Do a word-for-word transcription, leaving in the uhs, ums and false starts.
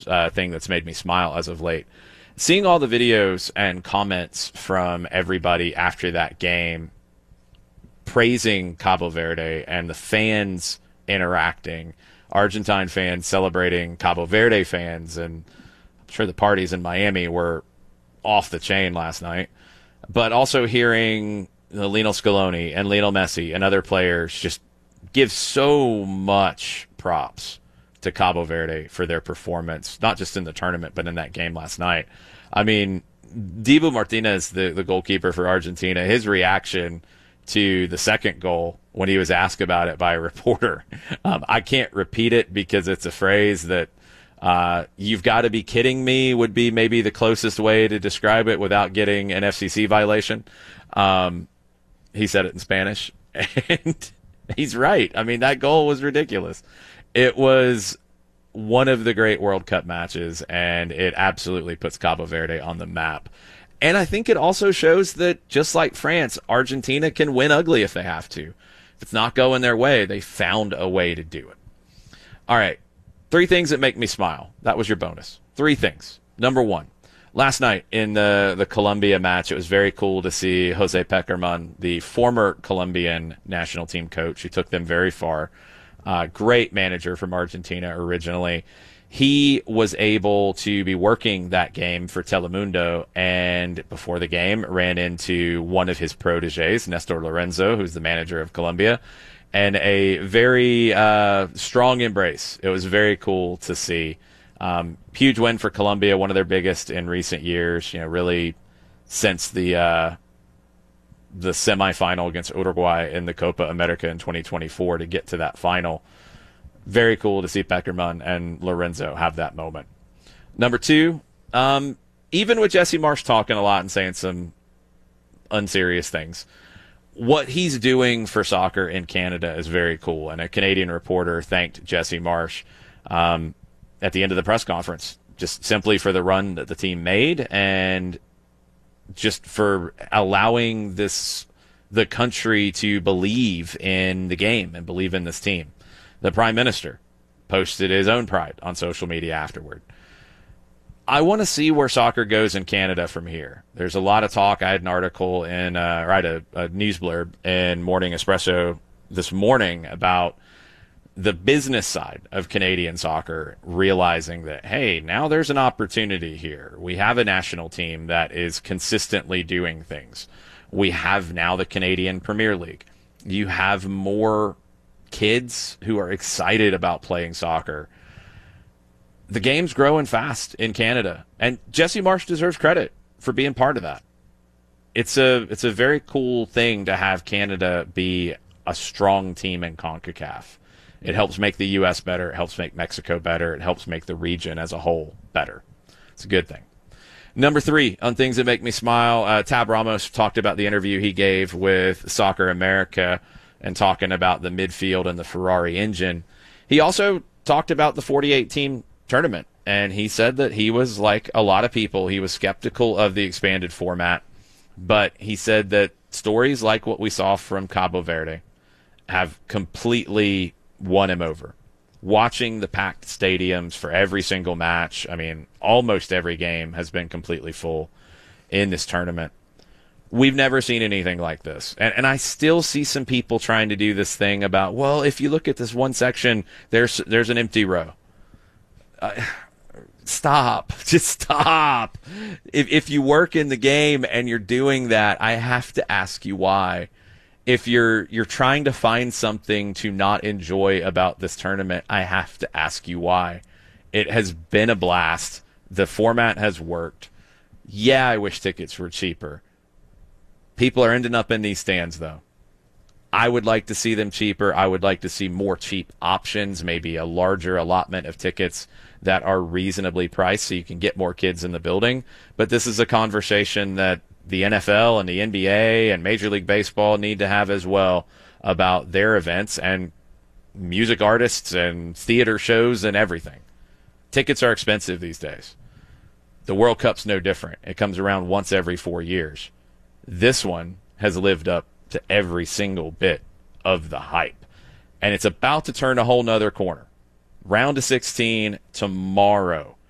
uh, thing that's made me smile as of late. Seeing all the videos and comments from everybody after that game praising Cabo Verde and the fans interacting, Argentine fans celebrating Cabo Verde fans, and I'm sure the parties in Miami were off the chain last night. But also hearing you know, Lionel Scaloni and Lionel Messi and other players just give so much props to Cabo Verde for their performance, not just in the tournament, but in that game last night. I mean, Dibu Martinez, the, the goalkeeper for Argentina, his reaction to the second goal when he was asked about it by a reporter, um, I can't repeat it because it's a phrase that uh, you've got to be kidding me would be maybe the closest way to describe it without getting an F C C violation. Um, he said it in Spanish, and he's right. I mean, that goal was ridiculous. It was one of the great World Cup matches, and it absolutely puts Cabo Verde on the map. And I think it also shows that, just like France, Argentina can win ugly if they have to. If it's not going their way, they found a way to do it. All right, three things that make me smile. That was your bonus. Three things. Number one, last night in the, the Colombia match, it was very cool to see Jose Pekerman, the former Colombian national team coach, who took them very far. Uh, great manager from Argentina originally. He was able to be working that game for Telemundo, and before the game ran into one of his proteges, Nestor Lorenzo, who's the manager of Colombia, and a very uh, strong embrace. It was very cool to see. Um, huge win for Colombia, one of their biggest in recent years, you know, really since the uh, the semifinal against Uruguay in the Copa America in twenty twenty-four to get to that final. Very cool to see Pekerman and Lorenzo have that moment. Number two, um, even with Jesse Marsch talking a lot and saying some unserious things, what he's doing for soccer in Canada is very cool. And a Canadian reporter thanked Jesse Marsch um, at the end of the press conference, just simply for the run that the team made and just for allowing this the country to believe in the game and believe in this team. The Prime Minister posted his own pride on social media afterward. I want to see where soccer goes in Canada from here. There's a lot of talk. I had an article in, uh, or I had a, a news blurb in Morning Espresso this morning about the business side of Canadian soccer, realizing that, hey, now there's an opportunity here. We have a national team that is consistently doing things. We have now the Canadian Premier League. You have more kids who are excited about playing soccer. The game's growing fast in Canada, and Jesse Marsch deserves credit for being part of that. It's a it's a very cool thing to have Canada be a strong team in CONCACAF. It helps make the U S better. It helps make Mexico better. It helps make the region as a whole better. It's a good thing. Number three, on things that make me smile, uh, Tab Ramos talked about the interview he gave with Soccer America and talking about the midfield and the Ferrari engine. He also talked about the forty-eight team tournament, and he said that he was, like a lot of people, he was skeptical of the expanded format, but he said that stories like what we saw from Cabo Verde have completely won him over. Watching the packed stadiums for every single match, I mean, almost every game has been completely full in this tournament. We've never seen anything like this. And, and I still see some people trying to do this thing about, well, if you look at this one section, there's there's an empty row. Uh, stop. Just stop. If, if you work in the game and you're doing that, I have to ask you why. If you're you're trying to find something to not enjoy about this tournament, I have to ask you why. It has been a blast. The format has worked. Yeah, I wish tickets were cheaper. People are ending up in these stands, though. I would like to see them cheaper. I would like to see more cheap options, maybe a larger allotment of tickets that are reasonably priced so you can get more kids in the building. But this is a conversation that the N F L and the N B A and Major League Baseball need to have as well about their events and music artists and theater shows and everything. Tickets are expensive these days. The World Cup's no different. It comes around once every four years. This one has lived up to every single bit of the hype. And it's about to turn a whole nother corner. Round of sixteen tomorrow.